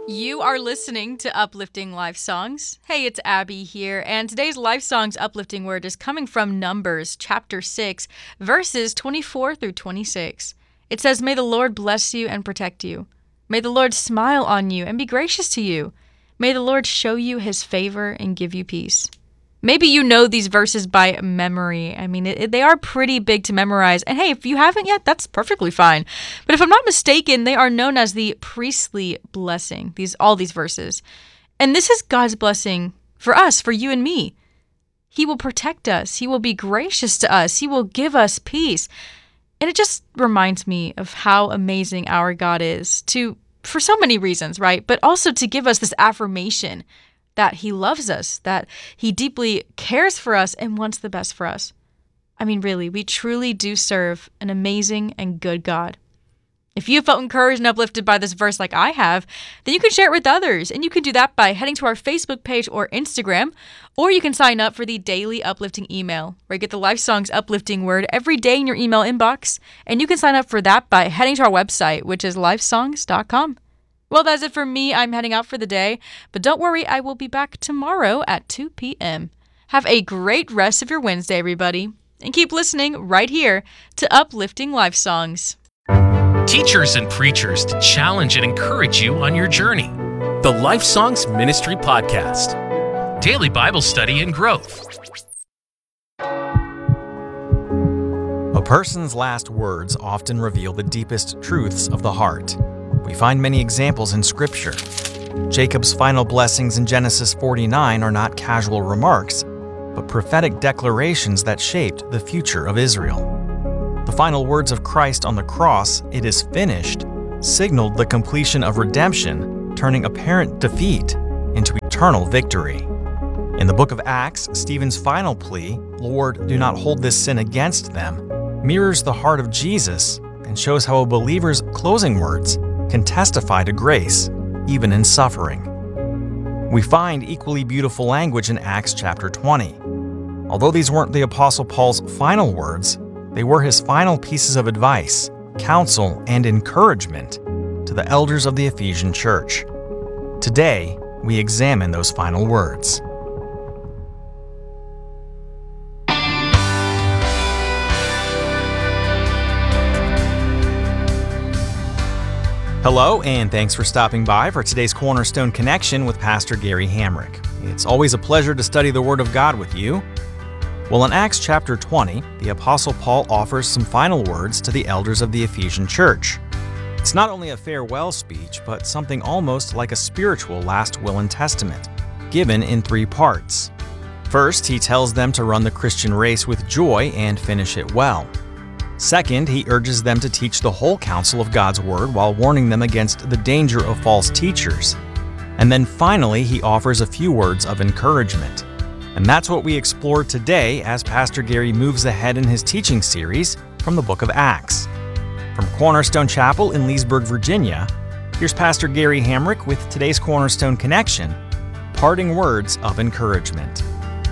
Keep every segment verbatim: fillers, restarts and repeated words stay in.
You are listening to Uplifting Life Songs. Hey, it's Abby here, and today's Life Songs uplifting word is coming from Numbers chapter six, verses twenty-four through twenty-six. It says, "May the Lord bless you and protect you. May the Lord smile on you and be gracious to you. May the Lord show you his favor and give you peace." Maybe you know these verses by memory. I mean, it, it, they are pretty big to memorize. And hey, if you haven't yet, that's perfectly fine. But if I'm not mistaken, they are known as the priestly blessing, These all these verses. And this is God's blessing for us, for you and me. He will protect us. He will be gracious to us. He will give us peace. And it just reminds me of how amazing our God is, to for so many reasons, right? But also to give us this affirmation that he loves us, that he deeply cares for us and wants the best for us. I mean, really, we truly do serve an amazing and good God. If you felt encouraged and uplifted by this verse like I have, then you can share it with others. And you can do that by heading to our Facebook page or Instagram, or you can sign up for the daily uplifting email, where you get the Life Songs uplifting word every day in your email inbox. And you can sign up for that by heading to our website, which is lifesongs dot com. Well, that's it for me. I'm heading out for the day. But don't worry, I will be back tomorrow at two p.m. Have a great rest of your Wednesday, everybody. And keep listening right here to Uplifting Life Songs. Teachers and preachers to challenge and encourage you on your journey. The Life Songs Ministry Podcast. Daily Bible study and growth. A person's last words often reveal the deepest truths of the heart. We find many examples in Scripture. Jacob's final blessings in Genesis forty-nine are not casual remarks, but prophetic declarations that shaped the future of Israel. The final words of Christ on the cross, "It is finished," signaled the completion of redemption, turning apparent defeat into eternal victory. In the book of Acts, Stephen's final plea, "Lord, do not hold this sin against them," mirrors the heart of Jesus and shows how a believer's closing words can testify to grace, even in suffering. We find equally beautiful language in Acts chapter twenty. Although these weren't the Apostle Paul's final words, they were his final pieces of advice, counsel, and encouragement to the elders of the Ephesian church. Today, we examine those final words. Hello, and thanks for stopping by for today's Cornerstone Connection with Pastor Gary Hamrick. It's always a pleasure to study the Word of God with you. Well, in Acts chapter twenty, the Apostle Paul offers some final words to the elders of the Ephesian church. It's not only a farewell speech, but something almost like a spiritual last will and testament, given in three parts. First, he tells them to run the Christian race with joy and finish it well. Second, he urges them to teach the whole counsel of God's Word while warning them against the danger of false teachers. And then finally, he offers a few words of encouragement. And that's what we explore today as Pastor Gary moves ahead in his teaching series from the book of Acts. From Cornerstone Chapel in Leesburg, Virginia, here's Pastor Gary Hamrick with today's Cornerstone Connection, parting words of encouragement.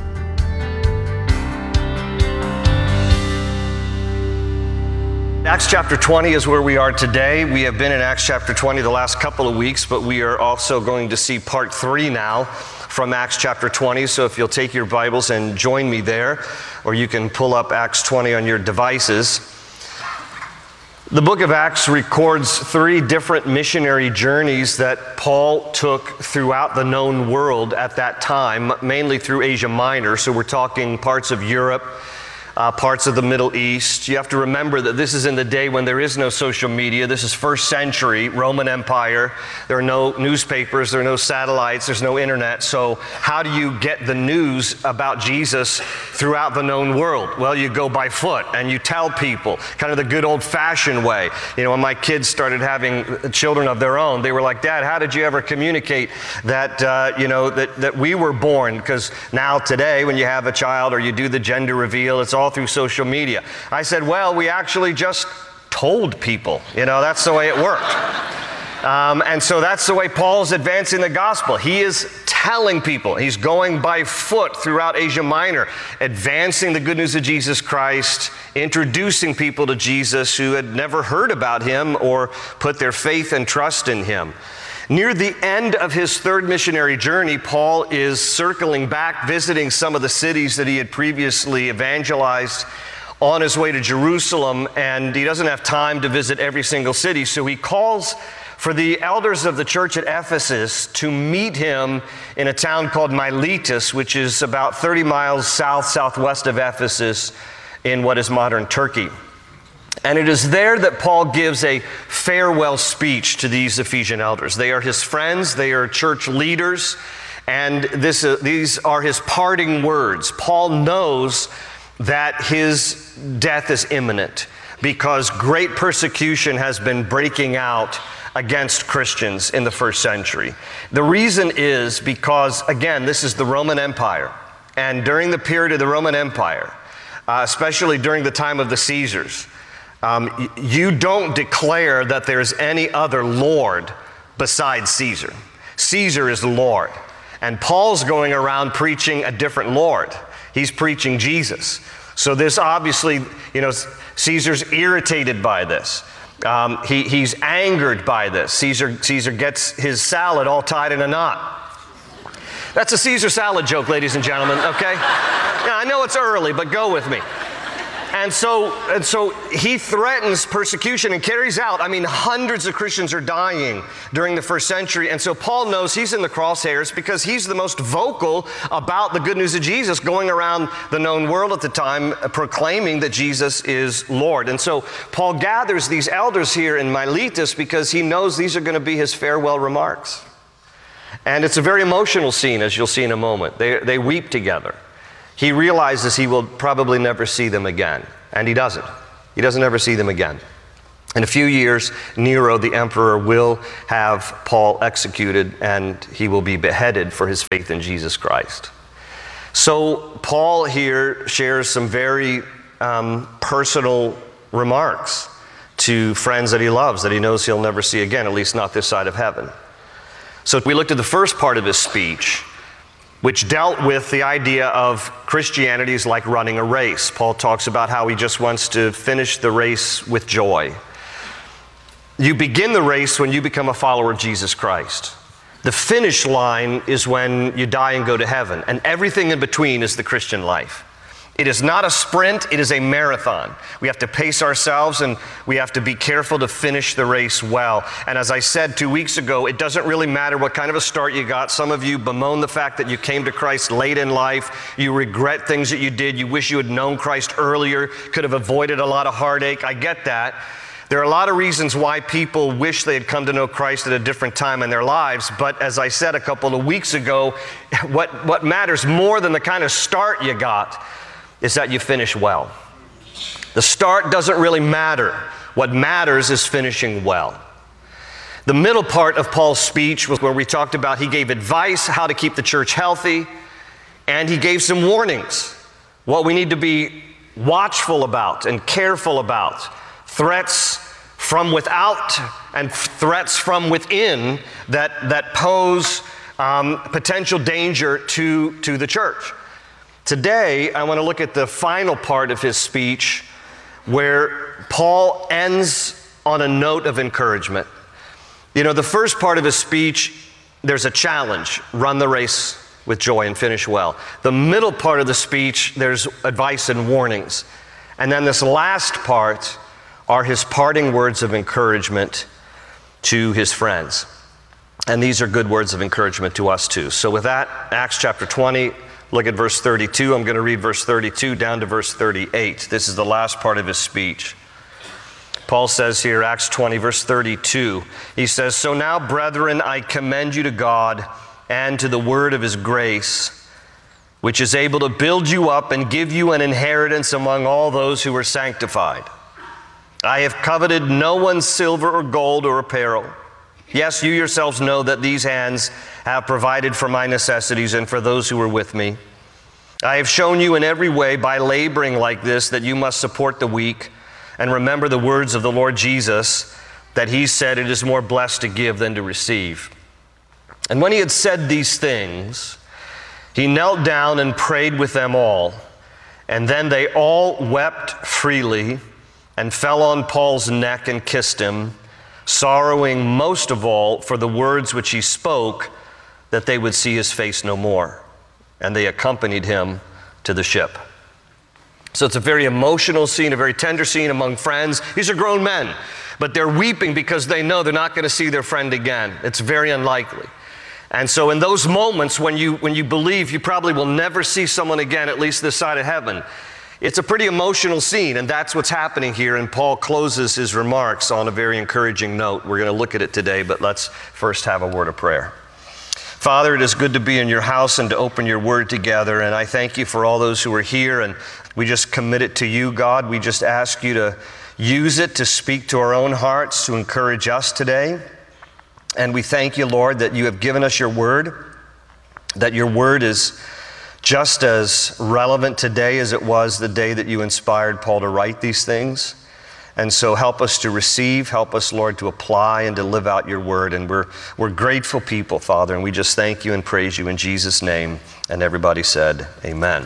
Acts chapter twenty is where we are today. We have been in Acts chapter twenty the last couple of weeks, but we are also going to see part three now from Acts chapter twenty. So if you'll take your Bibles and join me there, or you can pull up Acts twenty on your devices. The book of Acts records three different missionary journeys that Paul took throughout the known world at that time, mainly through Asia Minor. So we're talking parts of Europe, Uh, parts of the Middle East. You have to remember that this is in the day when there is no social media. This is first century Roman Empire. There are no newspapers, there are no satellites, there's no internet. So how do you get the news about Jesus throughout the known world? Well, you go by foot and you tell people, kind of the good old-fashioned way. You know, when my kids started having children of their own, they were like, "Dad, how did you ever communicate that, uh, you know, that, that we were born?" Because now today, when you have a child or you do the gender reveal, it's all through social media. I said, well, we actually just told people. You know, that's the way it worked. Um, and so that's the way Paul's advancing the gospel. He is telling people. He's going by foot throughout Asia Minor, advancing the good news of Jesus Christ, introducing people to Jesus who had never heard about him or put their faith and trust in him. Near the end of his third missionary journey, Paul is circling back, visiting some of the cities that he had previously evangelized on his way to Jerusalem, and he doesn't have time to visit every single city, so he calls for the elders of the church at Ephesus to meet him in a town called Miletus, which is about thirty miles south, southwest of Ephesus in what is modern Turkey. And it is there that Paul gives a farewell speech to these Ephesian elders. They are his friends, they are church leaders, and this, uh, these are his parting words. Paul knows that his death is imminent because great persecution has been breaking out against Christians in the first century. The reason is because, again, this is the Roman Empire. And during the period of the Roman Empire, uh, especially during the time of the Caesars, Um, you don't declare that there's any other Lord besides Caesar. Caesar is the Lord. And Paul's going around preaching a different Lord. He's preaching Jesus. So this obviously, you know, Caesar's irritated by this. Um, he, he's angered by this. Caesar, Caesar gets his salad all tied in a knot. That's a Caesar salad joke, ladies and gentlemen, okay? Yeah, I know it's early, but go with me. And so, and so he threatens persecution and carries out, I mean, hundreds of Christians are dying during the first century. And so Paul knows he's in the crosshairs because he's the most vocal about the good news of Jesus, going around the known world at the time, proclaiming that Jesus is Lord. And so Paul gathers these elders here in Miletus because he knows these are going to be his farewell remarks. And it's a very emotional scene, as you'll see in a moment. They, they weep together. He realizes he will probably never see them again, and he doesn't. He doesn't ever see them again. In a few years, Nero, the emperor, will have Paul executed, and he will be beheaded for his faith in Jesus Christ. So Paul here shares some very um, personal remarks to friends that he loves, that he knows he'll never see again, at least not this side of heaven. So we looked at the first part of his speech, which dealt with the idea of Christianity is like running a race. Paul talks about how he just wants to finish the race with joy. You begin the race when you become a follower of Jesus Christ. The finish line is when you die and go to heaven, and everything in between is the Christian life. It is not a sprint, it is a marathon. We have to pace ourselves and we have to be careful to finish the race well. And as I said two weeks ago, it doesn't really matter what kind of a start you got. Some of you bemoan the fact that you came to Christ late in life. You regret things that you did. You wish you had known Christ earlier, could have avoided a lot of heartache. I get that. There are a lot of reasons why people wish they had come to know Christ at a different time in their lives. But as I said a couple of weeks ago, what, what matters more than the kind of start you got is that you finish well. The start doesn't really matter. What matters is finishing well. The middle part of Paul's speech was where we talked about he gave advice how to keep the church healthy, and he gave some warnings, what we need to be watchful about and careful about, threats from without and threats from within that, that pose um, potential danger to, to the church. Today, I want to look at the final part of his speech where Paul ends on a note of encouragement. You know, the first part of his speech, there's a challenge, run the race with joy and finish well. The middle part of the speech, there's advice and warnings. And then this last part are his parting words of encouragement to his friends. And these are good words of encouragement to us too. So with that, Acts chapter twenty, look at verse thirty-two. I'm going to read verse thirty-two down to verse thirty-eight. This is the last part of his speech. Paul says here, Acts twenty, verse thirty-two, he says, "So now, brethren, I commend you to God and to the word of his grace, which is able to build you up and give you an inheritance among all those who are sanctified. I have coveted no one's silver or gold or apparel. Yes, you yourselves know that these hands have provided for my necessities and for those who are with me. I have shown you in every way by laboring like this that you must support the weak and remember the words of the Lord Jesus, that he said, 'It is more blessed to give than to receive.' And when he had said these things, he knelt down and prayed with them all. And then they all wept freely and fell on Paul's neck and kissed him. sorrowing most of all for the words which he spoke, that they would see his face no more. And they accompanied him to the ship. So it's a very emotional scene, a very tender scene among friends. These are grown men, but they're weeping because they know they're not going to see their friend again. It's very unlikely. And so in those moments when you when you believe you probably will never see someone again, at least this side of heaven, it's a pretty emotional scene, and that's what's happening here. And Paul closes his remarks on a very encouraging note. We're going to look at it today, but let's first have a word of prayer. Father, it is good to be in your house and to open your word together, and I thank you for all those who are here, and we just commit it to you, God. We just ask you to use it to speak to our own hearts, to encourage us today. And we thank you, Lord, that you have given us your word, that your word is just as relevant today as it was the day that you inspired Paul to write these things. And so help us to receive, help us, Lord, to apply and to live out your word. And we're we're grateful people, Father, and we just thank you and praise you in Jesus' name. And everybody said, amen.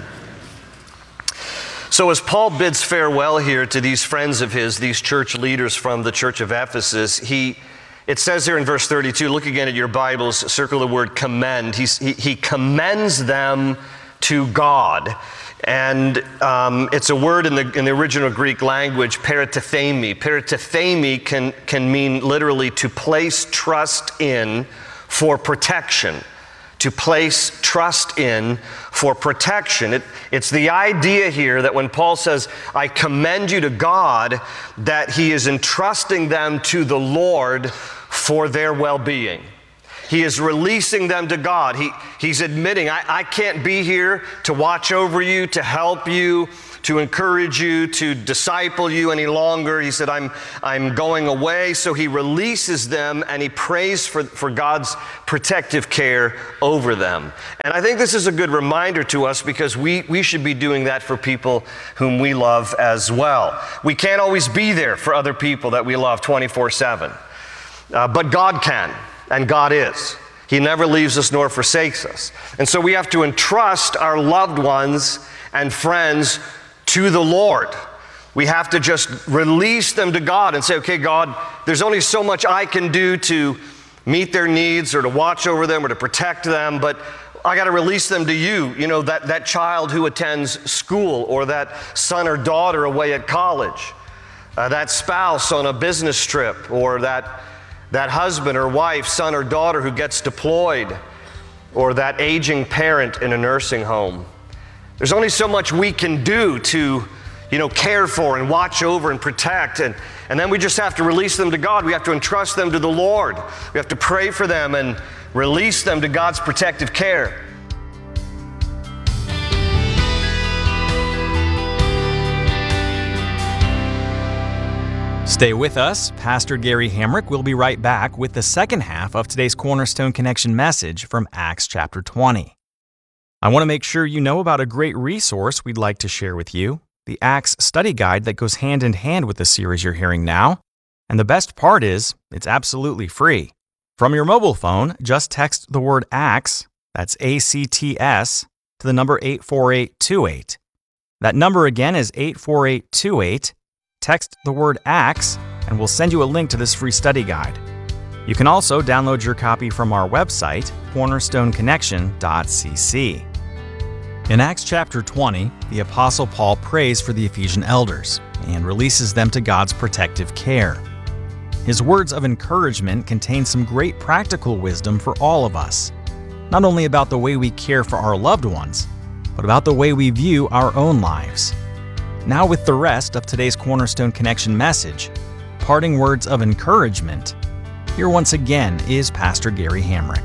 So as Paul bids farewell here to these friends of his, these church leaders from the church of Ephesus, he, it says here in verse thirty-two, look again at your Bibles, circle the word commend. He's, he, he commends them to God. And um, it's a word in the in the original Greek language, peritithemi. Peritithemi can, can mean literally to place trust in for protection. To place trust in for protection. It, it's the idea here that when Paul says, I commend you to God, that he is entrusting them to the Lord for their well-being. He is releasing them to God. He, he's admitting, I, I can't be here to watch over you, to help you, to encourage you, to disciple you any longer. He said, I'm, I'm going away. So he releases them and he prays for, for God's protective care over them. And I think this is a good reminder to us because we, we should be doing that for people whom we love as well. We can't always be there for other people that we love twenty-four seven, uh, but God can. And God is. He never leaves us nor forsakes us. And so we have to entrust our loved ones and friends to the Lord. We have to just release them to God and say, okay, God, there's only so much I can do to meet their needs or to watch over them or to protect them, but I got to release them to you. You know, that, that child who attends school, or that son or daughter away at college, uh, that spouse on a business trip, or that that husband or wife, son or daughter who gets deployed, or that aging parent in a nursing home. There's only so much we can do to, you know, care for and watch over and protect, and, and then we just have to release them to God. We have to entrust them to the Lord. We have to pray for them and release them to God's protective care. Stay with us. Pastor Gary Hamrick will be right back with the second half of today's Cornerstone Connection message from Acts chapter twenty. I want to make sure you know about a great resource we'd like to share with you, the Acts study guide that goes hand in hand with the series you're hearing now. And the best part is, it's absolutely free. From your mobile phone, just text the word Acts, that's A C T S, to the number eight four eight two eight. That number again is eight four eight two eight. Text the word Acts, and we'll send you a link to this free study guide. You can also download your copy from our website, cornerstone connection dot c c. In Acts chapter twenty, the Apostle Paul prays for the Ephesian elders and releases them to God's protective care. His words of encouragement contain some great practical wisdom for all of us, not only about the way we care for our loved ones, but about the way we view our own lives. Now with the rest of today's Cornerstone Connection message, parting words of encouragement, here once again is Pastor Gary Hamrick.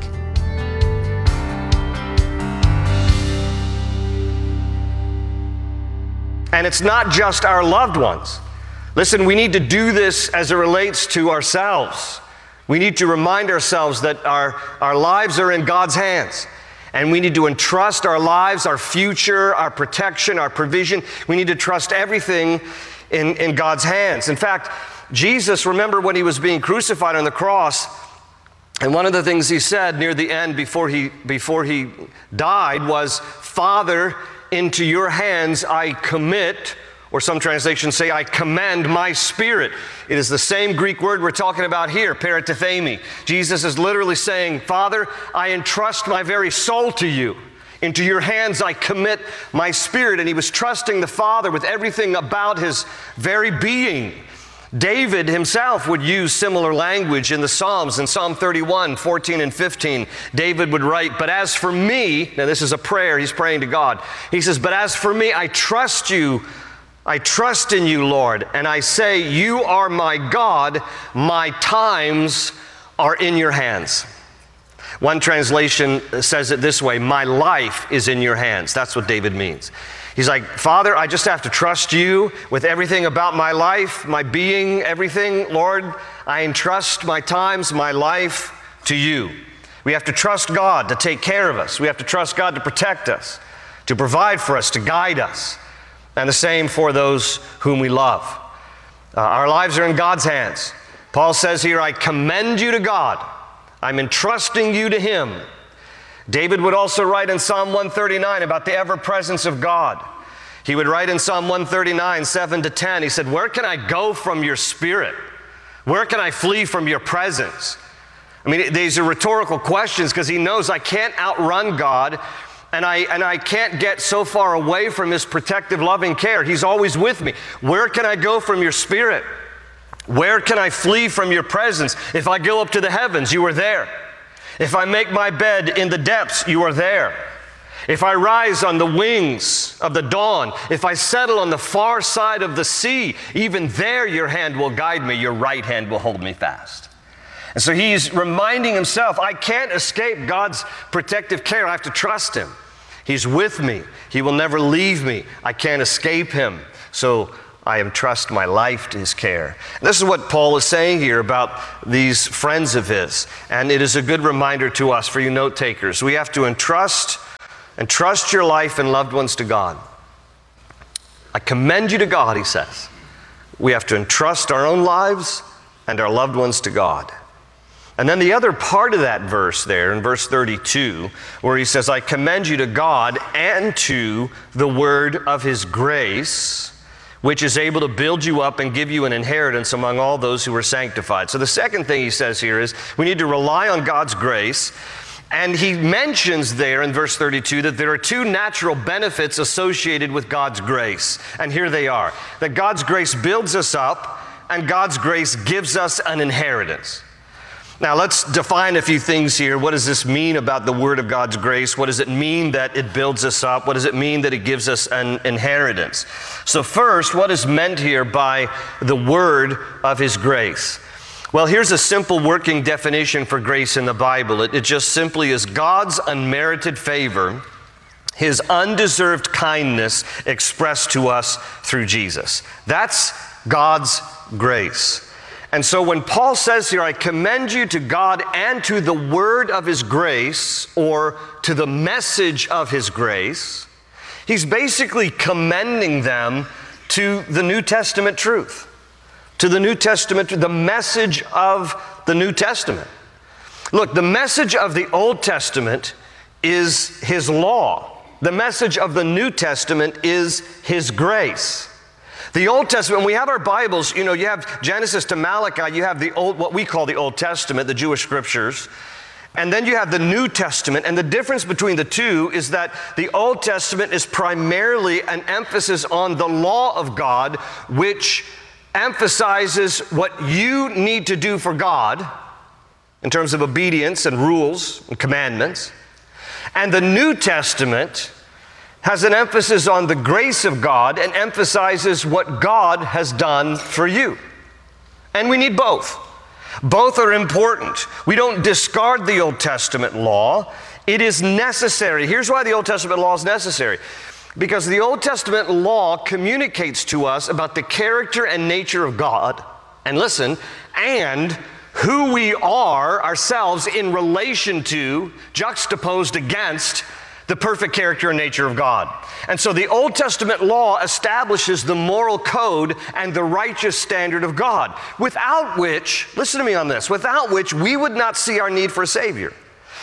And it's not just our loved ones. Listen, we need to do this as it relates to ourselves. We need to remind ourselves that our, our lives are in God's hands. And we need to entrust our lives, our future, our protection, our provision. We need to trust everything in, in God's hands. In fact, Jesus, remember when he was being crucified on the cross, and one of the things he said near the end before he, before he died was, Father, into your hands I commit Or some translations say, I commend my spirit. It is the same Greek word we're talking about here, paratithemi. Jesus is literally saying, Father, I entrust my very soul to you. Into your hands I commit my spirit. And he was trusting the Father with everything about his very being. David himself would use similar language in the Psalms. In Psalm thirty-one, fourteen and fifteen, David would write, but as for me, now this is a prayer, he's praying to God. He says, but as for me, I trust you, I trust in you, Lord, and I say, you are my God, my times are in your hands. One translation says it this way, my life is in your hands. That's what David means. He's like, Father, I just have to trust you with everything about my life, my being, everything. Lord, I entrust my times, my life to you. We have to trust God to take care of us. We have to trust God to protect us, to provide for us, to guide us. And the same for those whom we love. Uh, our lives are in God's hands. Paul says here, I commend you to God. I'm entrusting you to him. David would also write in Psalm one thirty-nine about the ever-presence of God. He would write in Psalm one thirty-nine, seven to ten, he said, where can I go from your spirit? Where can I flee from your presence? I mean, these are rhetorical questions because he knows I can't outrun God and I, and I can't get so far away from his protective, loving care. He's always with me. Where can I go from your spirit? Where can I flee from your presence? If I go up to the heavens, you are there. If I make my bed in the depths, you are there. If I rise on the wings of the dawn, if I settle on the far side of the sea, even there your hand will guide me, your right hand will hold me fast. And so he's reminding himself, I can't escape God's protective care. I have to trust him. He's with me. He will never leave me. I can't escape him. So I entrust my life to his care. And this is what Paul is saying here about these friends of his. And it is a good reminder to us, for you note takers. We have to entrust, entrust your life and loved ones to God. I commend you to God, he says. We have to entrust our own lives and our loved ones to God. And then the other part of that verse there, in verse thirty-two, where he says, I commend you to God and to the word of his grace, which is able to build you up and give you an inheritance among all those who are sanctified. So the second thing he says here is we need to rely on God's grace. And he mentions there in verse thirty-two that there are two natural benefits associated with God's grace. And here they are, that God's grace builds us up and God's grace gives us an inheritance. Now let's define a few things here. What does this mean about the word of God's grace? What does it mean that it builds us up? What does it mean that it gives us an inheritance? So first, what is meant here by the word of his grace? Well, here's a simple working definition for grace in the Bible. It, it just simply is God's unmerited favor, his undeserved kindness expressed to us through Jesus. That's God's grace. And so when Paul says here, I commend you to God and to the word of his grace, or to the message of his grace, he's basically commending them to the New Testament truth, to the New Testament, the message of the New Testament. Look, the message of the Old Testament is his law. The message of the New Testament is his grace. The Old Testament, when we have our Bibles, you know, you have Genesis to Malachi, you have the old, what we call the Old Testament, the Jewish scriptures, and then you have the New Testament. And the difference between the two is that the Old Testament is primarily an emphasis on the law of God, which emphasizes what you need to do for God in terms of obedience and rules and commandments. And the New Testament has an emphasis on the grace of God and emphasizes what God has done for you. And we need both. Both are important. We don't discard the Old Testament law. It is necessary. Here's why the Old Testament law is necessary. Because the Old Testament law communicates to us about the character and nature of God, and listen, and who we are ourselves in relation to, juxtaposed against, the perfect character and nature of God. And so the Old Testament law establishes the moral code and the righteous standard of God, without which, listen to me on this, without which we would not see our need for a Savior.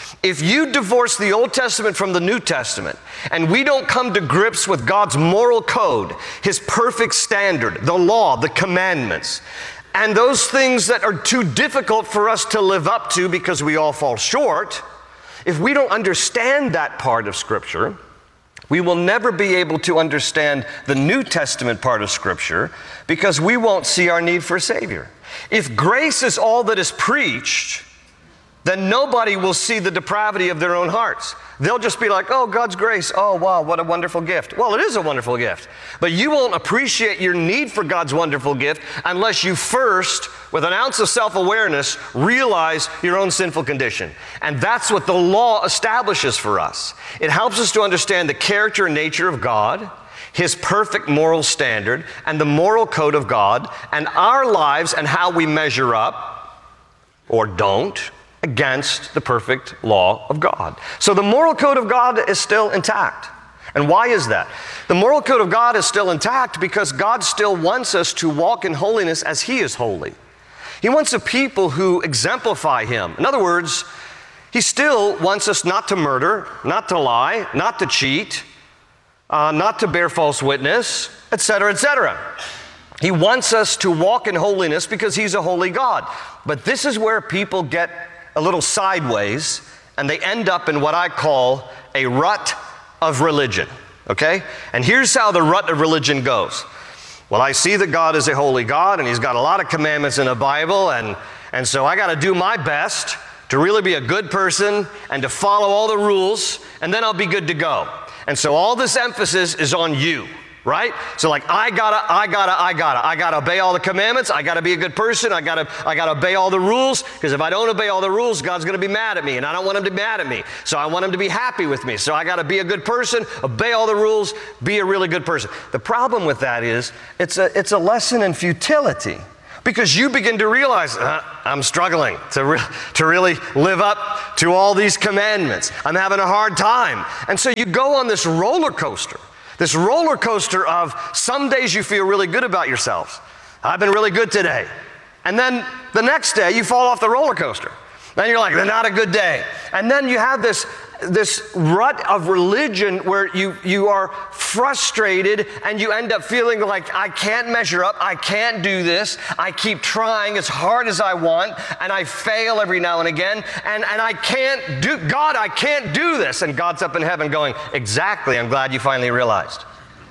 If you divorce the Old Testament from the New Testament, and we don't come to grips with God's moral code, His perfect standard, the law, the commandments, and those things that are too difficult for us to live up to because we all fall short, if we don't understand that part of Scripture, we will never be able to understand the New Testament part of Scripture because we won't see our need for a Savior. If grace is all that is preached, then nobody will see the depravity of their own hearts. They'll just be like, oh, God's grace, oh, wow, what a wonderful gift. Well, it is a wonderful gift, but you won't appreciate your need for God's wonderful gift unless you first, with an ounce of self-awareness, realize your own sinful condition. And that's what the law establishes for us. It helps us to understand the character and nature of God, His perfect moral standard, and the moral code of God, and our lives and how we measure up, or don't, against the perfect law of God. So the moral code of God is still intact. And why is that? The moral code of God is still intact because God still wants us to walk in holiness as He is holy. He wants a people who exemplify Him. In other words, He still wants us not to murder, not to lie, not to cheat, uh, not to bear false witness, et cetera, et cetera. He wants us to walk in holiness because He's a holy God. But this is where people get a little sideways, and they end up in what I call a rut of religion, okay? And here's how the rut of religion goes. Well, I see that God is a holy God, and He's got a lot of commandments in the Bible, and, and so I got to do my best to really be a good person and to follow all the rules, and then I'll be good to go. And so all this emphasis is on you. Right? So like, I gotta, I gotta, I gotta, I gotta obey all the commandments. I gotta be a good person. I gotta, I gotta obey all the rules. Because if I don't obey all the rules, God's gonna be mad at me, and I don't want Him to be mad at me. So I want Him to be happy with me. So I gotta be a good person, obey all the rules, be a really good person. The problem with that is, it's a, it's a lesson in futility. Because you begin to realize, uh, I'm struggling to, re- to really live up to all these commandments. I'm having a hard time. And so you go on this roller coaster. This roller coaster of some days you feel really good about yourselves. I've been really good today. And then the next day you fall off the roller coaster. Then you're like, not a good day. And then you have this, this rut of religion where you, you are frustrated and you end up feeling like, I can't measure up, I can't do this, I keep trying as hard as I want, and I fail every now and again, and, and I can't do, God, I can't do this. And God's up in heaven going, exactly, I'm glad you finally realized.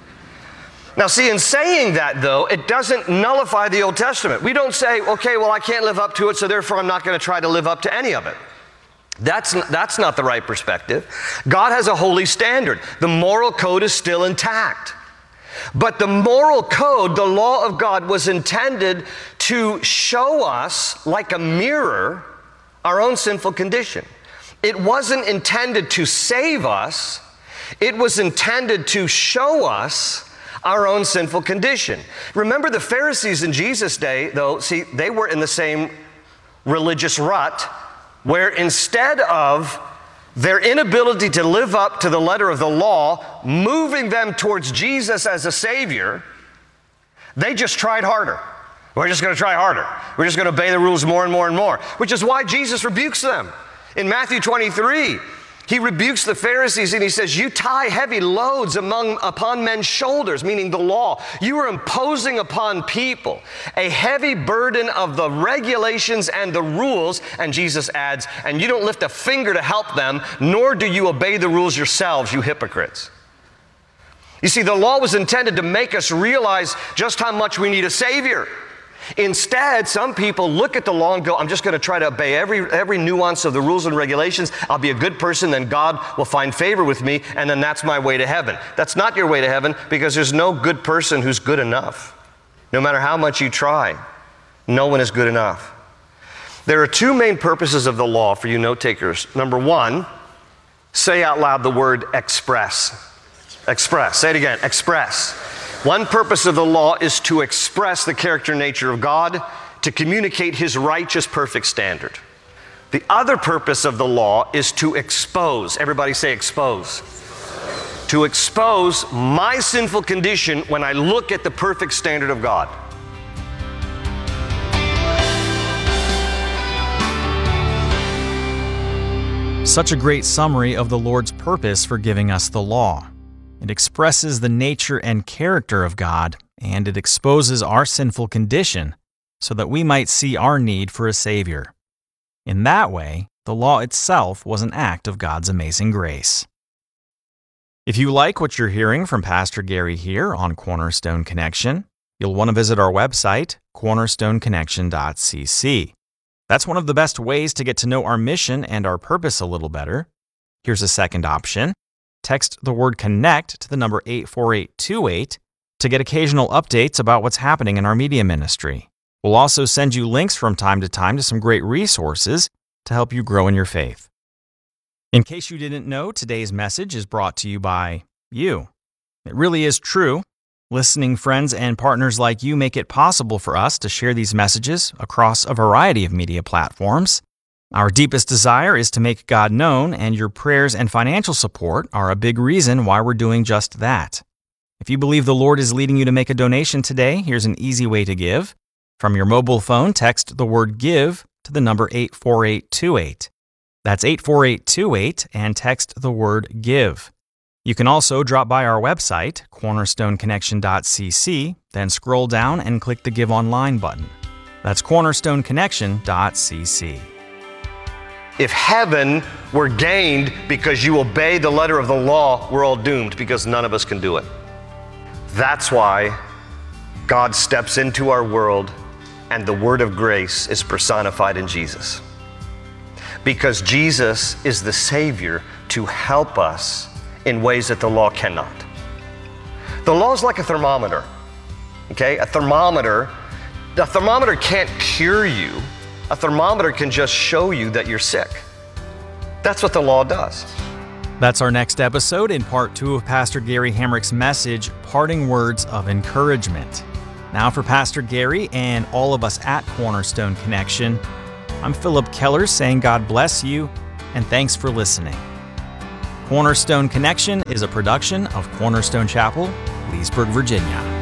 Now see, in saying that though, it doesn't nullify the Old Testament. We don't say, okay, well I can't live up to it, so therefore I'm not going to try to live up to any of it. That's, that's not the right perspective. God has a holy standard. The moral code is still intact. But the moral code, the law of God, was intended to show us, like a mirror, our own sinful condition. It wasn't intended to save us. It was intended to show us our own sinful condition. Remember the Pharisees in Jesus' day, though, see, they were in the same religious rut where instead of their inability to live up to the letter of the law, moving them towards Jesus as a Savior, they just tried harder. We're just going to try harder. We're just going to obey the rules more and more and more, which is why Jesus rebukes them. In Matthew twenty-three, He rebukes the Pharisees and He says, you tie heavy loads among, upon men's shoulders, meaning the law. You are imposing upon people a heavy burden of the regulations and the rules. And Jesus adds, and you don't lift a finger to help them, nor do you obey the rules yourselves, you hypocrites. You see, the law was intended to make us realize just how much we need a Savior. Instead, some people look at the law and go, I'm just going to try to obey every, every nuance of the rules and regulations. I'll be a good person, then God will find favor with me, and then that's my way to heaven. That's not your way to heaven, because there's no good person who's good enough. No matter how much you try, no one is good enough. There are two main purposes of the law for you note takers. Number one, say out loud the word express. Express. Say it again. Express. One purpose of the law is to express the character and nature of God, to communicate His righteous, perfect standard. The other purpose of the law is to expose. Everybody say expose. To expose my sinful condition when I look at the perfect standard of God. Such a great summary of the Lord's purpose for giving us the law. It expresses the nature and character of God, and it exposes our sinful condition so that we might see our need for a Savior. In that way, the law itself was an act of God's amazing grace. If you like what you're hearing from Pastor Gary here on Cornerstone Connection, you'll want to visit our website, cornerstone connection dot c c. That's one of the best ways to get to know our mission and our purpose a little better. Here's a second option. Text the word CONNECT to the number eight four eight two eight to get occasional updates about what's happening in our media ministry. We'll also send you links from time to time to some great resources to help you grow in your faith. In case you didn't know, today's message is brought to you by you. It really is true. Listening friends and partners like you make it possible for us to share these messages across a variety of media platforms. Our deepest desire is to make God known, and your prayers and financial support are a big reason why we're doing just that. If you believe the Lord is leading you to make a donation today, here's an easy way to give. From your mobile phone, text the word GIVE to the number eight four eight two eight. That's eight four eight two eight and text the word GIVE. You can also drop by our website, cornerstone connection dot c c, then scroll down and click the Give Online button. That's cornerstone connection dot c c. If heaven were gained because you obey the letter of the law, we're all doomed because none of us can do it. That's why God steps into our world and the word of grace is personified in Jesus. Because Jesus is the Savior to help us in ways that the law cannot. The law is like a thermometer, okay? A thermometer, the thermometer can't cure you. A thermometer can just show you that you're sick. That's what the law does. That's our next episode in part two of Pastor Gary Hamrick's message, Parting Words of Encouragement. Now for Pastor Gary and all of us at Cornerstone Connection, I'm Philip Keller saying God bless you and thanks for listening. Cornerstone Connection is a production of Cornerstone Chapel, Leesburg, Virginia.